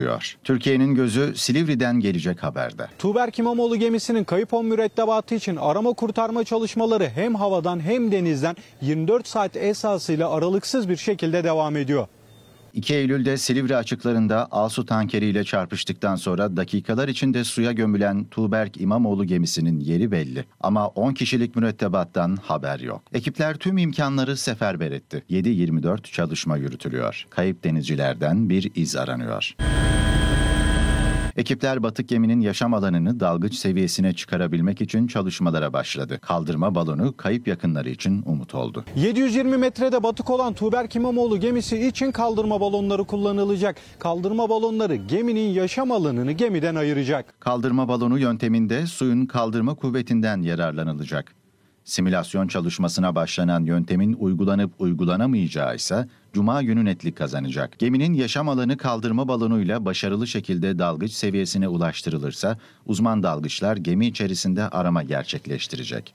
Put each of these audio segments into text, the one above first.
Türkiye'nin gözü Silivri'den gelecek haberde. Tuğberk İmamoğlu gemisinin kayıp 10 mürettebatı için arama kurtarma çalışmaları hem havadan hem denizden 24 saat esasıyla aralıksız bir şekilde devam ediyor. 2 Eylül'de Silivri açıklarında Asu tankeriyle çarpıştıktan sonra dakikalar içinde suya gömülen Tuğberk İmamoğlu gemisinin yeri belli. Ama 10 kişilik mürettebattan haber yok. Ekipler tüm imkanları seferber etti. 7/24 çalışma yürütülüyor. Kayıp denizcilerden bir iz aranıyor. Ekipler batık geminin yaşam alanını dalgıç seviyesine çıkarabilmek için çalışmalara başladı. Kaldırma balonu kayıp yakınları için umut oldu. 720 metrede batık olan Tuğberk İmamoğlu gemisi için kaldırma balonları kullanılacak. Kaldırma balonları geminin yaşam alanını gemiden ayıracak. Kaldırma balonu yönteminde suyun kaldırma kuvvetinden yararlanılacak. Simülasyon çalışmasına başlanan yöntemin uygulanıp uygulanamayacağı ise Cuma günü netlik kazanacak. Geminin yaşam alanı kaldırma balonuyla başarılı şekilde dalgıç seviyesine ulaştırılırsa uzman dalgıçlar gemi içerisinde arama gerçekleştirecek.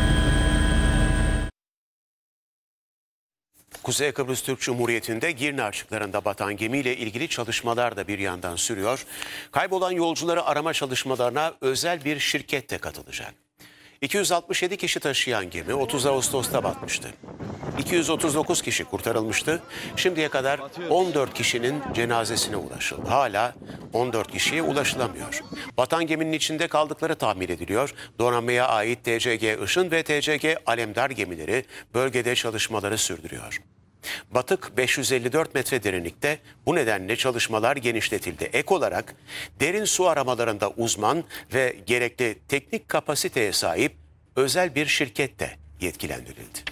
Kuzey Kıbrıs Türk Cumhuriyeti'nde Girne açıklarında batan gemiyle ilgili çalışmalar da bir yandan sürüyor. Kaybolan yolcuları arama çalışmalarına özel bir şirket de katılacak. 267 kişi taşıyan gemi 30 Ağustos'ta batmıştı. 239 kişi kurtarılmıştı. Şimdiye kadar 14 kişinin cenazesine ulaşıldı. Hala 14 kişiye ulaşılamıyor. Batan geminin içinde kaldıkları tahmin ediliyor. Donanmaya ait TCG Işın ve TCG Alemdar gemileri bölgede çalışmaları sürdürüyor. Batık 554 metre derinlikte, bu nedenle çalışmalar genişletildi. Ek olarak derin su aramalarında uzman ve gerekli teknik kapasiteye sahip özel bir şirket de yetkilendirildi.